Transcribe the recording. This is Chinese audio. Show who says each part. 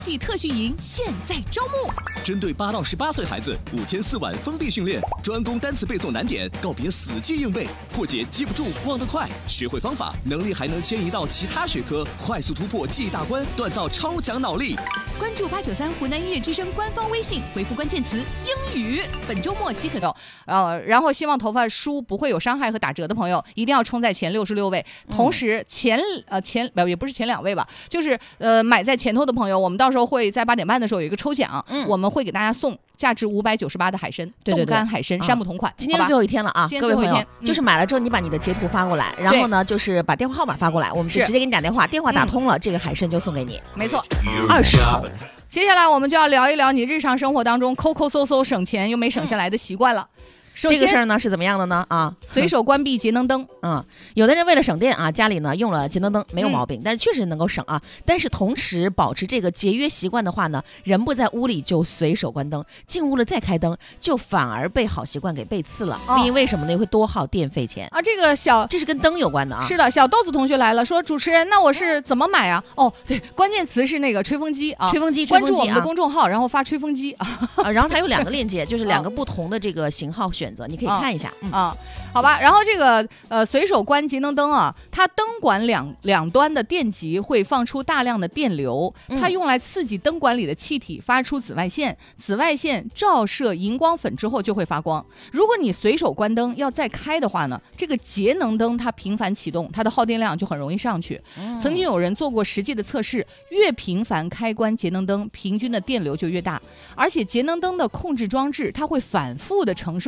Speaker 1: 季特训营现在招募，
Speaker 2: 针对8到18岁孩子，5004晚封闭训练，专攻单词背诵难点，告别死记硬背，破解记不住忘得快，学会方法，能力还能迁移到其他学科，快速突破记忆大关，锻造超强脑力。
Speaker 1: 关注893湖南音乐之声官方微信，回复关键词英语。本周末即可到。然后希望头发梳不会有伤害和打折的朋友，一定要冲在前66位。同时也不是前2位吧，就是买在前头的朋友，我们到时候会在8点半的时候有一个抽奖，我们会给大家送价值598的海参，冻干海参杉木同款。
Speaker 3: 今天是最后一天了啊，各位朋友，就是买了之后你把你的截图发过来，然后呢就是把电话号码发过来，我们就直接给你打电话，电话打通了，这个海参就送给你。
Speaker 1: 没错
Speaker 3: ，20号。
Speaker 1: 接下来我们就要聊一聊你日常生活当中抠抠搜搜省钱又没省下来的习惯了。
Speaker 3: 这个事儿呢是怎么样的呢？
Speaker 1: 随手关闭节能灯。
Speaker 3: 有的人为了省电啊，家里呢用了节能灯没有毛病，但是确实能够省啊。但是同时保持这个节约习惯的话呢，人不在屋里就随手关灯，进屋了再开灯，就反而被好习惯给背刺了。因为什么呢？会多耗电费钱
Speaker 1: 啊。这
Speaker 3: 是跟灯有关的啊。
Speaker 1: 是的，小豆子同学来了，说主持人，那我是怎么买啊？哦，对，关键词是那个吹风机啊，
Speaker 3: 吹风机，
Speaker 1: 关注我们的公众号，然后发吹风机
Speaker 3: 啊。然后它有2个链接，就是2个不同的这个型号选择，你可以看一下
Speaker 1: 好吧。然后这个随手关节能灯啊，它灯管两端的电极会放出大量的电流，它用来刺激灯管里的气体发出紫外线，紫外线照射荧光粉之后就会发光。如果你随手关灯要再开的话呢，这个节能灯它频繁启动，它的耗电量就很容易上去。曾经有人做过实际的测试，越频繁开关节能灯，平均的电流就越大，而且节能灯的控制装置它会反复的承受